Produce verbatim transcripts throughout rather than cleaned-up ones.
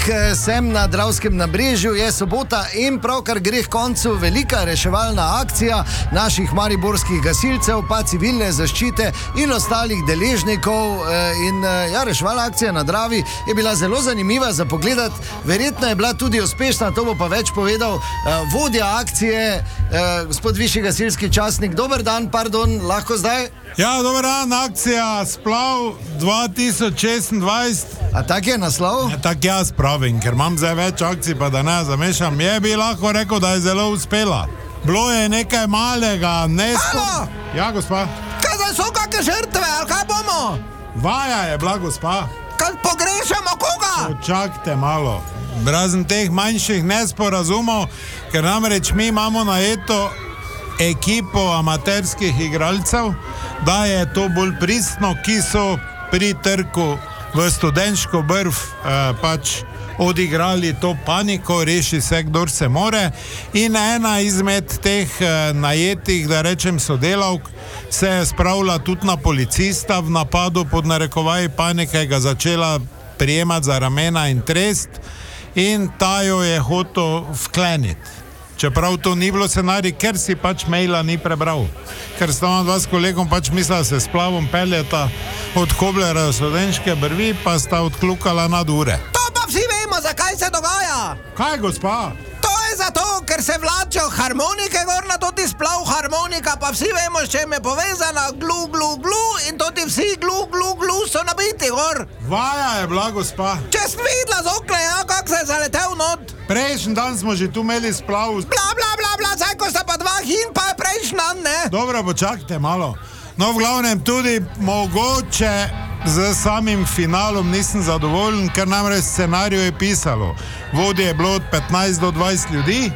Sem na Dravskem nabrežju, je sobota in pravkar gre k koncu velika reševalna akcija naših mariborskih gasilcev, pa civilne zaščite in ostalih deležnikov. In ja, reševalna akcija na Dravi je bila zelo zanimiva za pogledati. Verjetno je bila tudi uspešna, to bo pa več povedal vodja akcije, gospod višji gasilski častnik. Dober dan, pardon, lahko zdaj? Ja, dober dan, akcija Splav dva tisoč šestindvajset. A tak je naslov? Ja, tak jaz pravim, ker imam zdaj več akcij, pa da ne zamešam. Je bi lahko rekel, da je zelo uspela. Bilo je nekaj malega, nesko... Ja, gospa. Kaj zdaj so kakšne žrtve, ali kaj bomo? Vaja je bila, gospa. Kaj pogrešamo koga? Počakajte malo. Razen teh manjših nesporazumov, ker namreč mi imamo najeto ekipo amaterskih igralcev, da je to bolj pristno, ki so pri trku v Studenško brv eh, pač odigrali to paniko, reši se, kdor se more. In ena izmed teh eh, najetih, da rečem sodelavk, se je spravila tudi na policista v napadu pod narekovaji panike, ga začela prijemati za ramena in trest in ta jo je hotel vkleniti. Čeprav to ni bilo scenarij, ker si pač maila ni prebral. Ker sta vam dva s kolegom pač mislila se Splavom peljeta od Koblera do Studenške brvi, pa sta odklukala nad ure. To pa vsi vemo, zakaj se dogaja. Kaj, gospa? To je zato, ker se vlačijo harmonike gor na toti Splav harmonika, pa vsi vemo, s čem je povezana, glu, glu, glu, in toti vsi glu, glu, glu so nabiti gor. Vaja je bila, gospa. Če sem videla z okna, ja, kak se je zaletel not. Prejšnji dan smo že tu imeli Splav. Bla, bla, bla, bla, zdaj ko sta pa dva hin, pa je prejšnji dan, ne? Dobro, počakajte malo. No, v glavnem tudi mogoče z samim finalom nisem zadovoljen, ker namreč scenariju je pisalo. Vodje je bilo od petnajst do dvajset ljudi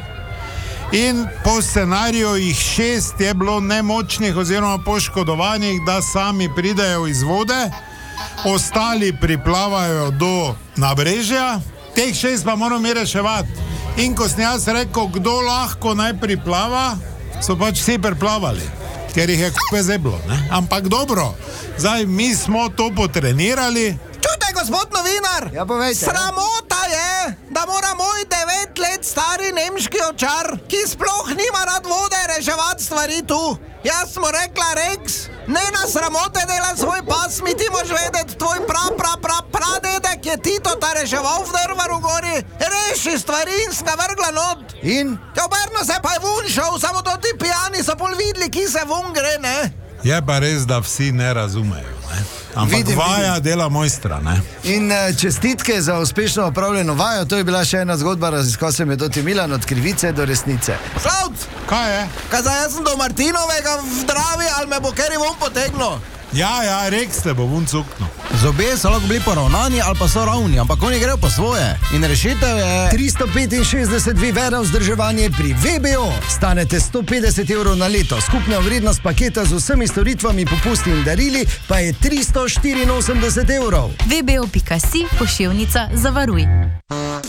in po scenariju jih šest je bilo nemočnih oziroma poškodovanih, da sami pridejo iz vode, ostali priplavajo do nabrežja, teh šest pa moram mi reševati. In ko sem jaz rekel, kdo lahko naj priplava, so pač vsi priplavali, ker jih je kupe zeblo, ne? Ampak dobro, zdaj mi smo to potrenirali. Čutaj, gospod novinar, ja, povejte, sramota je, da mora moj devet let stari nemški očar, ki sploh nima rad vode, reševati stvari tu. Jaz smo rekla, Rex, ne na sramote dela svoj pas, mi ti moš vedeti, tvoj pra, pra, pra, pradedek je Tito ta reševal v Drvaru gori, reši stvari in sem ga vrgla not. In? Oberno se pa je vun šel, samo to ti pijani so pol videli, ki se vun gre, ne? Je pa res, da vsi ne razumejo, ne? Ampak vidim, vaja vidim. Dela mojstra, ne? In čestitke za uspešno opravljeno vajo, to je bila še ena zgodba, raziskal sem je Doti Milan od krivice do resnice. Slavc! Kaj je? Kaj zdaj, jaz sem do Martinovega v Dravi, ali me bo keri vun potegnil? Ja, ja, Rex te bo vun cuknil. Zobje so lahko bili poravnani ali pa so ravni, ampak oni grejo po svoje. In rešitev je... tristo petinšestdeset Vivera vzdrževanje pri V B O. Stanete sto petdeset evrov na leto. Skupna vrednost paketa z vsemi storitvami, popusti in darili pa je tristo štiriinosemdeset evrov. V B O pika si, pošiljnica, zavaruj.